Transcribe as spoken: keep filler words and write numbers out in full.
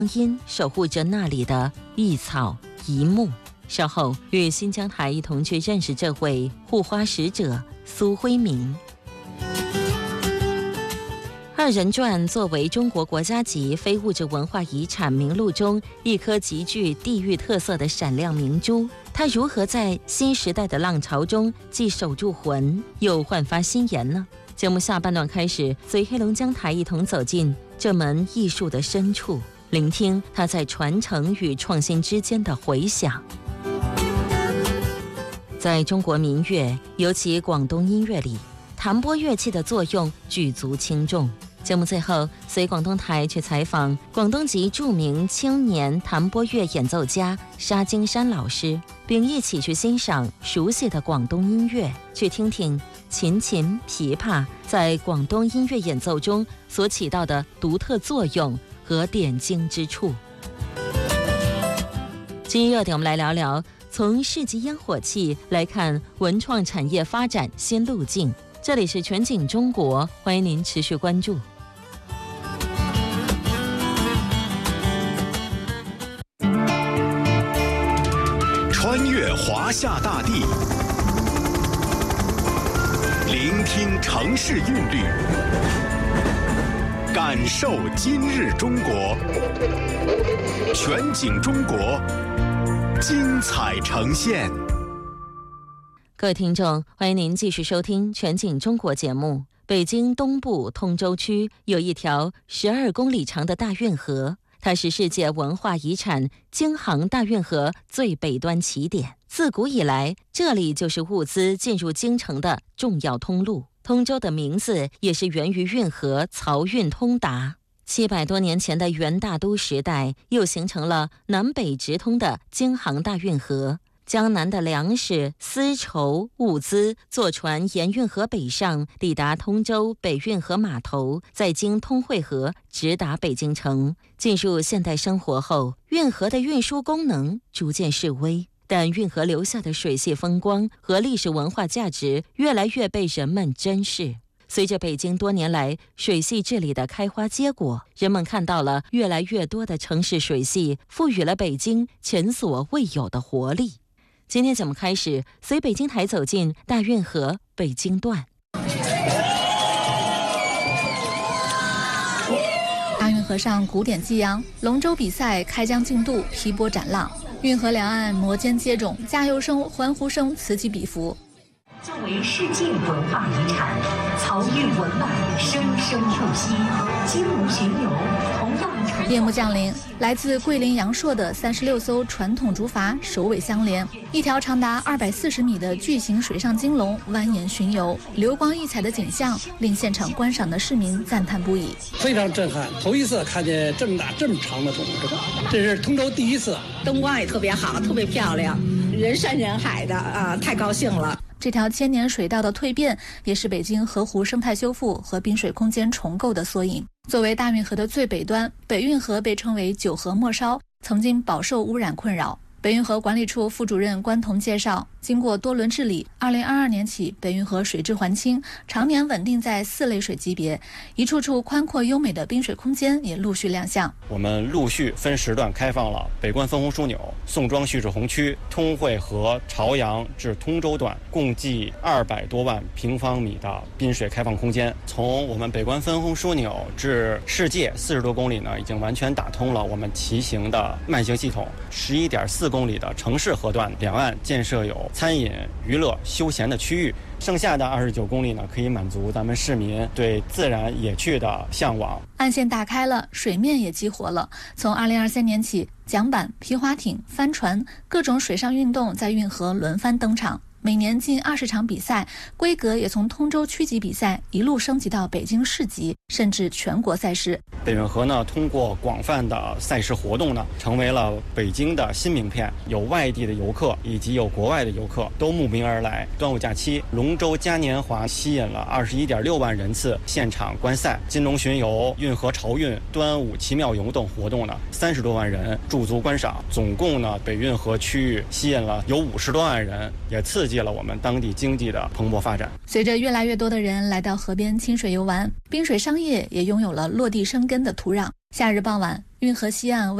音守护着那里的一草一木。稍后与新疆台一同去认识这位护花使者苏辉明。二人转作为中国国家级非物质文化遗产名录中一颗极具地域特色的闪亮明珠，它如何在新时代的浪潮中既守住魂，又焕发新颜呢？节目下半段开始，随黑龙江台一同走进这门艺术的深处，聆听它在传承与创新之间的回响。在中国民乐，尤其广东音乐里，弹拨乐器的作用举足轻重。节目最后，随广东台去采访广东籍著名青年弹拨乐演奏家沙金山老师，并一起去欣赏熟悉的广东音乐，去听听琴琴、琵琶在广东音乐演奏中所起到的独特作用和点睛之处。今日热点，我们来聊聊从市级烟火气来看文创产业发展新路径。这里是全景中国，欢迎您持续关注。 穿越华夏大地，聆听城市韵律，感受今日中国。全景中国，精彩呈现。 各位听众，欢迎您继续收听全景中国节目。北京东部通州区有一条十二公里长的大运河，它是世界文化遗产京杭大运河最北端起点。自古以来，这里就是物资进入京城的重要通路。通州的名字也是源于运河漕运通达。七百多年前的元大都时代，又形成了南北直通的京杭大运河。江南的粮食、丝绸、物资坐船沿运河北上，抵达通州北运河码头，再经通惠河直达北京城。进入现代生活后，运河的运输功能逐渐式微，但运河留下的水系风光和历史文化价值越来越被人们珍视。随着北京多年来水系治理的开花结果，人们看到了越来越多的城市水系赋予了北京前所未有的活力。今天节目开始，随北京台走进大运河北京段。 大运河上古典激扬，龙舟比赛开疆竞渡，劈波斩浪，运河两岸摩肩接踵，加油声、欢呼声此起彼伏。 作为世界文化遗产，漕运文脉生生不息，金龙巡游同样。 夜幕降临，来自桂林阳朔的三十六艘传统竹筏首尾相连，一条长达二百四十米的巨型水上金龙蜿蜒巡游，流光溢彩的景象令现场观赏的市民赞叹不已。 非常震撼，头一次看见这么大这么长的龙舟，这是通州第一次， 灯光也特别好，特别漂亮，人山人海的啊，太高兴了。 这条千年水道的蜕变，也是北京河湖生态修复和滨水空间重构的缩影。作为大运河的最北端，北运河被称为九河末梢，曾经饱受污染困扰。北运河管理处副主任关彤介绍，经过多轮治理，二零二二年起，北运河水质环清，常年稳定在四类水级别，一处处宽阔优美的滨水空间也陆续亮相。 我们陆续分时段开放了北关分洪枢纽、宋庄蓄滞洪区、通惠河朝阳至通州段，共计二百多万平方米的滨水开放空间。从我们北关分洪枢纽至世界四十多公里呢，已经完全打通了我们骑行的慢行系统。十一点四公里的城市河段，两岸建设有餐饮、娱乐、休闲的区域。剩下的二十九公里呢，可以满足咱们市民对自然野趣的向往。 岸线打开了，水面也激活了。从二零二三年起，桨板、皮划艇、帆船各种水上运动在运河轮番登场。每年近二十场比赛，规格也从通州区级比赛一路升级到北京市级，甚至全国赛事。 北运河呢，通过广泛的赛事活动呢，成为了北京的新名片。有外地的游客以及有国外的游客都慕名而来。端午假期，龙舟嘉年华吸引了二十一点六万人次现场观赛。金龙巡游、运河漕运、端午奇妙游等活动呢，三十多万人驻足观赏。总共呢，北运河区域吸引了有五十多万人，也刺激了我们当地经济的蓬勃发展。 随着越来越多的人来到河边亲水游玩，滨水商业也拥有了落地生根的土壤。夏日傍晚， 运河西岸